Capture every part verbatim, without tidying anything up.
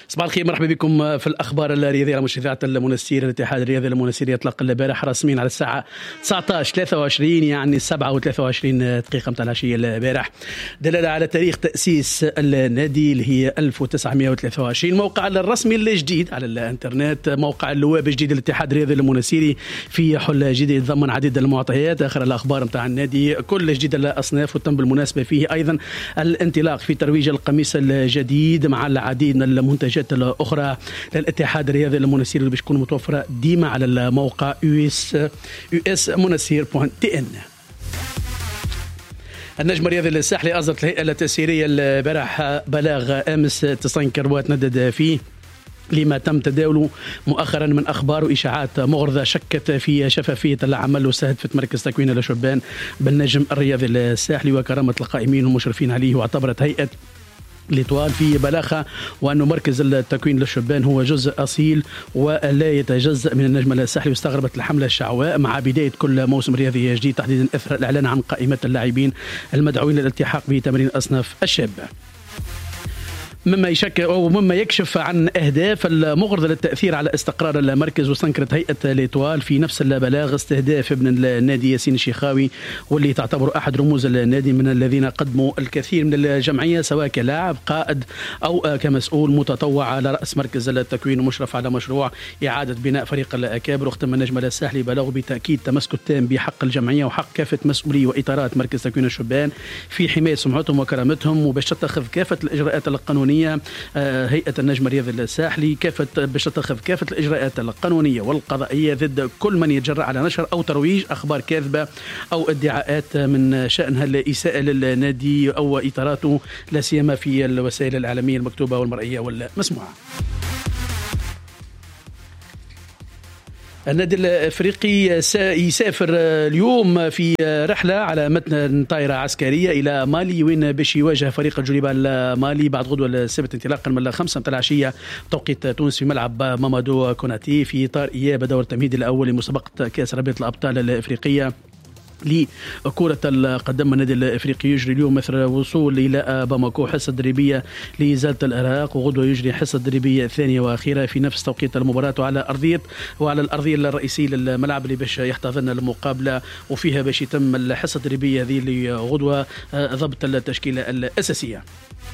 صباح الخير، مرحبا بكم في الأخبار الرياضية على مشاهدة المنسير. الاتحاد الرياضي المنسيري يطلق البارح رسميا على الساعة تسعة عشر ثلاثة وعشرين، يعني سبعة وثلاثة وعشرين دقيقة متاع العشية البارح، دلالة على تاريخ تأسيس النادي اللي هي ألف وتسعمائة وثلاثة وعشرين. موقع الرسمي الجديد على الانترنت، موقع اللواب الجديد للاتحاد الرياضي المنسيري، في حل جديد يتضمن عديد المعطيات، آخر الأخبار متاع النادي، كل جديد الأصناف، وتم بالمناسبة فيه أيضا الانطلاق في ترويج القميص الجديد مع العديد من المنتجات الأخرى للاتحاد الرياضي المنسيري اللي باش تكون متوفرة ديما على الموقع يو اس يو اس منسير دوت تي ان. النجم الرياضي الساحلي أصدرت الهيئة التسييرية البارح بلاغ أمس تستنكر وتندد فيه لما تم تداوله مؤخرا من أخبار وإشاعات مغرضة شكت في شفافية العمل واستهدفت مركز تكوين الشبان بالنجم الرياضي الساحلي وكرامة القائمين والمشرفين عليه. واعتبرت هيئة ليتوال في بلاغها وأنه مركز التكوين للشبان هو جزء أصيل ولا يتجزأ من النجم الساحلي، واستغربت الحملة الشعواء مع بداية كل موسم رياضي جديد تحديدا أثر الإعلان عن قائمة اللاعبين المدعوين للالتحاق بتمرين أصناف الشابة، مما يشكل أو مما يكشف عن أهداف المغرضة للتأثير على استقرار المركز. واستنكرت هيئة ليتوال في نفس البلاغ استهداف ابن النادي ياسين الشيخاوي، واللي تعتبر أحد رموز النادي من الذين قدموا الكثير من الجمعية سواء كلاعب قائد أو كمسؤول متطوع على رأس مركز التكوين ومشرف على مشروع إعادة بناء فريق الأكابر. واختم النجم الساحلي بلاغه بتأكيد تمسك التام بحق الجمعية وحق كافة مسؤولي وإطارات مركز تكوين الشبان في حماية سمعتهم وكرامتهم، وباش تتخذ كافة الإجراءات القانونية هيئة النجم الرياضي الساحلي كافة باش تتخذ كافة الإجراءات القانونية والقضائية ضد كل من يتجرأ على نشر أو ترويج أخبار كاذبة أو ادعاءات من شأنها الإساءة للنادي أو إطاراته، لا سيما في الوسائل الإعلامية المكتوبة والمرئية والمسموعة. النادي الافريقي سيسافر اليوم في رحله على متن طائره عسكريه الى مالي، وين باش يواجه فريق الجوليبه المالي بعد غدوه السبت انطلاقا من الخمسة متاع العشيه توقيت تونس في ملعب مامادو كوناتي، في اطار اياب دور التمهيدي الاول لمسابقه كاس رابطه الابطال الافريقيه لكرة القدم. النادي الافريقي يجري اليوم مثل وصول الى باماكو حصه تدريبيه لازاله الارهاق، وغدوه يجري حصه تدريبيه ثانيه واخيره في نفس توقيت المباراه وعلى ارضيه وعلى الارضيه الرئيسيه للملعب اللي باش يحتضن المقابله، وفيها باش يتم الحصه التدريبيه هذه لغدوه ضبط التشكيله الاساسيه.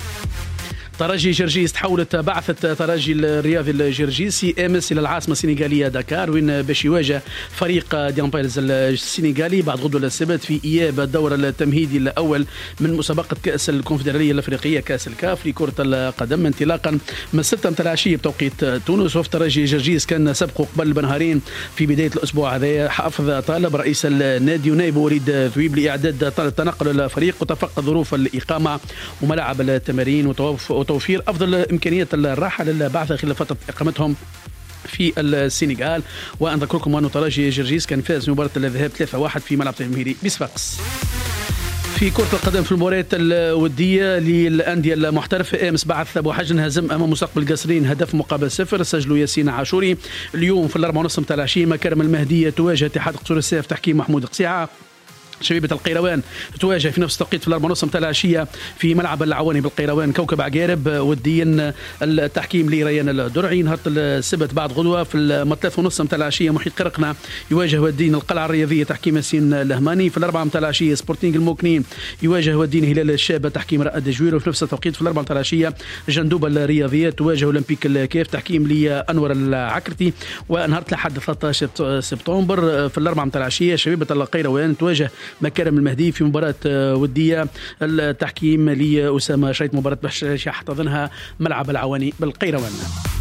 ترجي جرجيس تحولت بعثة ترجي الرياضي الجرجيسي امس الى العاصمه السنغاليه دكار، وين باش يواجه فريق ديامبيرز السنغالي بعد غدوه السبت في اياب الدور التمهيدي الاول من مسابقه كاس الكونفدراليه الافريقيه كاس الكاف لكره القدم انطلاقا من ستة متاع العشيه بتوقيت تونس. وفي ترجي جرجيس كان سبقه قبل بنهارين في بدايه الاسبوع هذا حافظ طالب رئيس النادي ونائب وليد ذويب لاعداد تنقل الفريق وتفقد ظروف الاقامه وملاعب التمارين وتوفر توفير أفضل إمكانية الراحة للبعثة خلال فترة إقامتهم في السنغال. وأنذكركم أن ترجي جرجيس كان فاز مباراة الذهاب ثلاثة واحد في ملعب تجمهيري بصفاقس. في كرة القدم في المباريات الودية للأندية المحترفة، أمس بعث أبو حجن هزم أمام مستقبل القصرين هدف مقابل صفر، سجلوا ياسين عاشوري. اليوم في الأربعة ونصف متاع العشية مكارم المهدية تواجه اتحاد قصور السيف تحكيم محمود قصيعة. شبيبة القيروان تواجه في نفس التوقيت في الأربعة ونصف متاع العشية في ملعب العواني بالقيروان كوكب عقارب وديا التحكيم لريان الدرعي. نهار السبت بعد غدوة في الثلاثة ونصف متاع العشية محيط قرقنا يواجه ودين القلعة الرياضية تحكيم ياسين الهماني. في الأربعة متاع العشية سبورتينغ الموكنين يواجه ودين هلال الشابة تحكيم رائد جوير. وفي نفس التوقيت في الأربعة متاع العشية جندوبة الرياضية تواجه أولمبيك الكيف تحكيم لأنور العكرتي. ونهار الأحد ثلاثة عشر سبتمبر في الأربعة متاع العشية شبيبة القيروان تواجه مكارم المهدي في مباراة ودية التحكيم لأسامة شريط، مباراة باش يحتضنها ملعب العواني بالقيروان.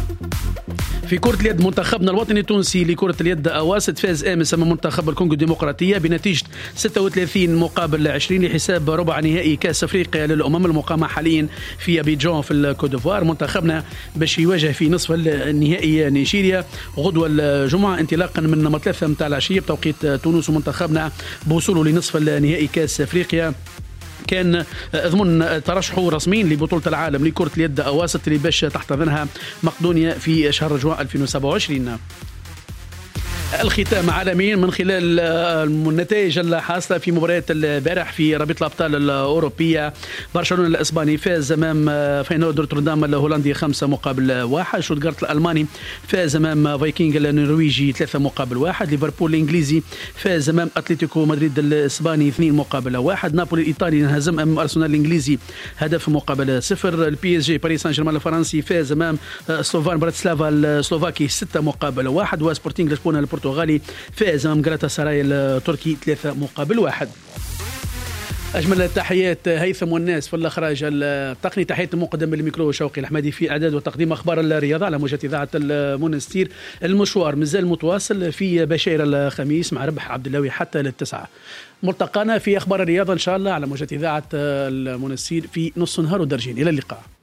في كرة اليد منتخبنا الوطني التونسي لكرة اليد أواسط فاز أمس أمام منتخب الكونغو الديمقراطية بنتيجة ستة وثلاثين مقابل عشرين لحساب ربع نهائي كأس أفريقيا للأمم المقامة حاليا في أبيجان في الكوت ديفوار. منتخبنا باش يواجه في نصف النهائي نيجيريا غدوة الجمعة انطلاقا من ثلاثة متاع العشية بتوقيت تونس، ومنتخبنا بوصوله لنصف النهائي كأس أفريقيا كان ضمن ترشحه رسميا لبطولة العالم لكرة اليد أواسط اللي باش تحتضنها مقدونيا في شهر جوان ألفين وسبعة وعشرين. الختام عالميا من خلال النتائج الحاصله في مباريات البارح في رابطه الابطال الاوروبيه. برشلونه الاسباني فاز امام فاينورد روتردام الهولندي خمسة مقابل واحد. شوتغارت الالماني فاز امام فايكينغ النرويجي ثلاثة مقابل واحد. ليفربول الانجليزي فاز امام اتلتيكو مدريد الاسباني اثنين مقابل واحد. نابولي الايطالي انهزم امام ارسنال الانجليزي هدف مقابل صفر. البي اس جي باريس سان جيرمان الفرنسي فاز امام سلوفان براتسلافا السلوفاكي ستة مقابل واحد. وسبورتينغ لشبونه البرتغالي فاز امام غالاتا سراي التركي ثلاثة مقابل واحد. أجمل التحيات هيثم والناس في الإخراج التقني. تحية مقدم بالميكرو شوقي الحمادي في إعداد وتقديم أخبار الرياضة على موجة إذاعة المنستير. المشوار مازال متواصل في بشير الخميس مع ربح عبد اللوي حتى للتسعة. ملتقانا في أخبار الرياضة إن شاء الله على موجة إذاعة المنستير في نص نهار ودرجين. إلى اللقاء.